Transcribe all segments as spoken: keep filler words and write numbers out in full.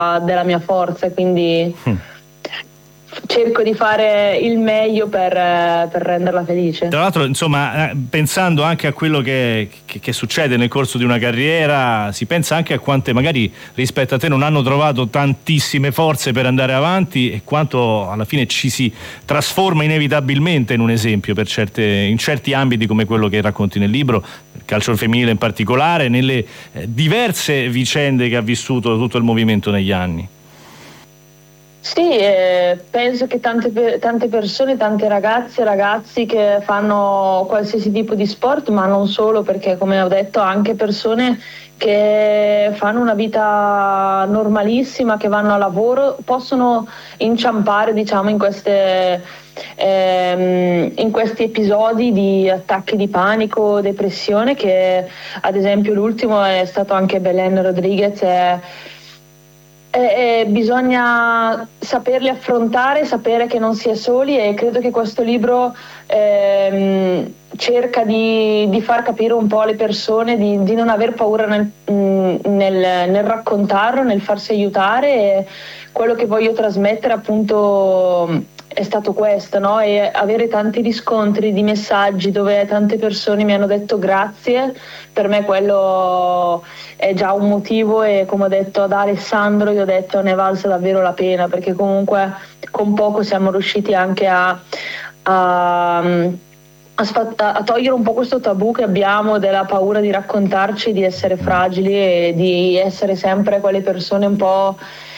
della mia forza, quindi mm. cerco di fare il meglio per, per renderla felice. Tra l'altro, insomma, pensando anche a quello che, che, che succede nel corso di una carriera, si pensa anche a quante magari rispetto a te non hanno trovato tantissime forze per andare avanti e quanto alla fine ci si trasforma inevitabilmente in un esempio per certe, in certi ambiti come quello che racconti nel libro, il calcio femminile in particolare, nelle diverse vicende che ha vissuto tutto il movimento negli anni. Sì, eh, penso che tante, tante persone, tante ragazze e ragazzi che fanno qualsiasi tipo di sport, ma non solo, perché come ho detto anche persone che fanno una vita normalissima, che vanno a lavoro, possono inciampare, diciamo, in queste ehm, in questi episodi di attacchi di panico, depressione, che ad esempio l'ultimo è stato anche Belén Rodriguez. È, E, e bisogna saperli affrontare, sapere che non si è soli, e credo che questo libro ehm, cerca di, di far capire un po' alle persone di, di non aver paura nel, nel, nel raccontarlo, nel farsi aiutare. E quello che voglio trasmettere appunto è stato questo, no? E avere tanti riscontri di messaggi dove tante persone mi hanno detto grazie, per me quello è già un motivo, e come ho detto ad Alessandro, io ho detto ne è valsa davvero la pena, perché comunque con poco siamo riusciti anche a, a, a, a togliere un po' questo tabù che abbiamo della paura di raccontarci, di essere fragili e di essere sempre quelle persone un po'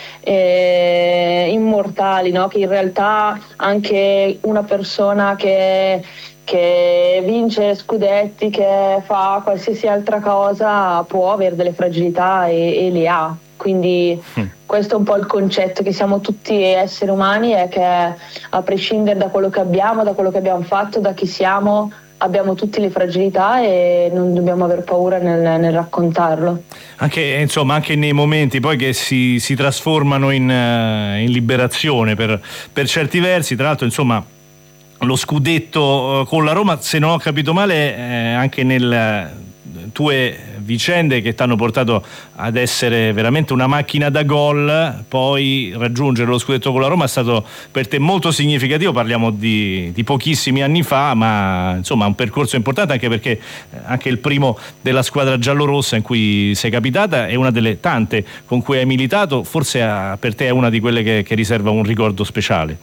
Eh, immortali, no? Che in realtà anche una persona che, che vince scudetti, che fa qualsiasi altra cosa, può avere delle fragilità e, e le ha. Quindi mm. questo è un po' il concetto, che siamo tutti esseri umani e che a prescindere da quello che abbiamo, da quello che abbiamo fatto, da chi siamo, abbiamo tutte le fragilità e non dobbiamo aver paura nel, nel raccontarlo. Anche, insomma, anche nei momenti poi che si, si trasformano in, uh, in liberazione per, per certi versi. Tra l'altro, insomma, lo scudetto uh, con la Roma, se non ho capito male, eh, anche nelle tue vicende che ti hanno portato ad essere veramente una macchina da gol, poi raggiungere lo scudetto con la Roma è stato per te molto significativo. Parliamo di, di pochissimi anni fa, ma insomma un percorso importante, anche perché anche il primo della squadra giallorossa in cui sei capitata è una delle tante con cui hai militato, forse per te è una di quelle che, che riserva un ricordo speciale.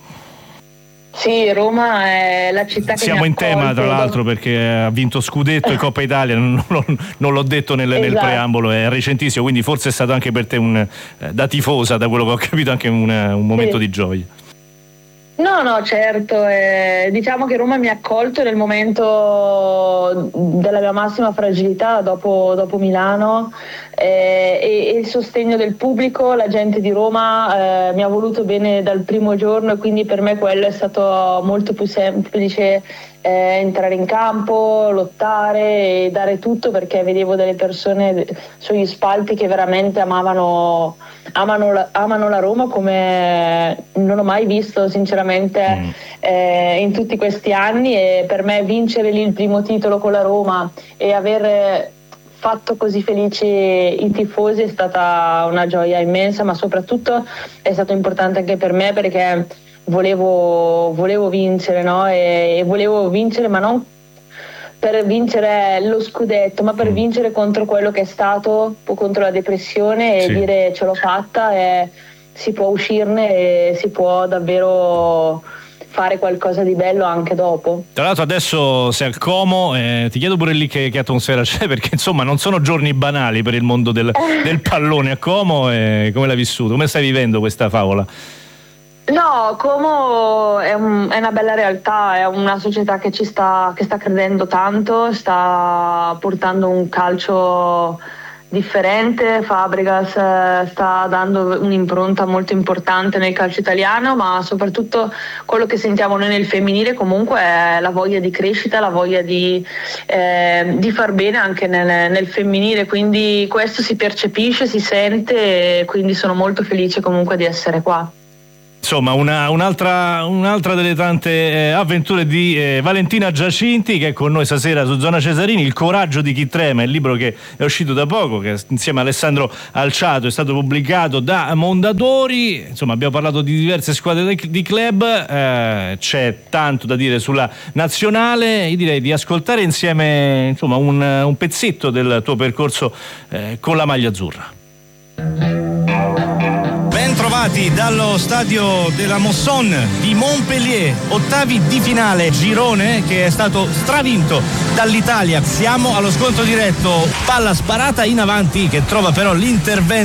Sì, Roma è la città che siamo in tema, tra l'altro, perché ha vinto scudetto e Coppa Italia, non, non, non l'ho detto nel, esatto. nel preambolo, è recentissimo, quindi forse è stato anche per te un, da tifosa, da quello che ho capito, anche un, un momento sì. di gioia. No, no, certo, eh, diciamo che Roma mi ha accolto nel momento della mia massima fragilità, dopo, dopo Milano, eh, e, e il sostegno del pubblico, la gente di Roma eh, mi ha voluto bene dal primo giorno, e quindi per me quello è stato molto più semplice, eh, entrare in campo, lottare e dare tutto, perché vedevo delle persone sugli spalti che veramente amavano, amano, la, amano la Roma come non ho mai visto sinceramente mm. eh, in tutti questi anni. E per me vincere lì il primo titolo con la Roma e aver fatto così felici i tifosi è stata una gioia immensa, ma soprattutto è stato importante anche per me, perché volevo, volevo vincere, no? E, e volevo vincere, ma non per vincere lo scudetto, ma per mm. vincere contro quello che è stato, contro la depressione, e sì. dire ce l'ho fatta e si può uscirne e si può davvero fare qualcosa di bello anche dopo. Tra l'altro adesso sei al Como, eh, ti chiedo pure lì che, che atmosfera c'è, perché insomma non sono giorni banali per il mondo del, del pallone a Como. Eh, come l'hai vissuto? Come stai vivendo questa favola? No, Como è, un, è una bella realtà, è una società che ci sta, che sta credendo tanto, sta portando un calcio differente. Fabregas sta dando un'impronta molto importante nel calcio italiano, ma soprattutto quello che sentiamo noi nel femminile comunque è la voglia di crescita, la voglia di, eh, di far bene anche nel, nel femminile, quindi questo si percepisce, si sente, e quindi sono molto felice comunque di essere qua. Insomma, una, un'altra, un'altra delle tante eh, avventure di eh, Valentina Giacinti, che è con noi stasera su Zona Cesarini. Il coraggio di chi trema, il libro che è uscito da poco, che insieme a Alessandro Alciato è stato pubblicato da Mondadori. Insomma, abbiamo parlato di diverse squadre di club, eh, c'è tanto da dire sulla nazionale. Io direi di ascoltare insieme, insomma, un, un pezzetto del tuo percorso eh, con la maglia azzurra. Ben trovati dallo stadio della Mosson di Montpellier, ottavi di finale, girone che è stato stravinto dall'Italia. Siamo allo scontro diretto, palla sparata in avanti che trova però l'intervento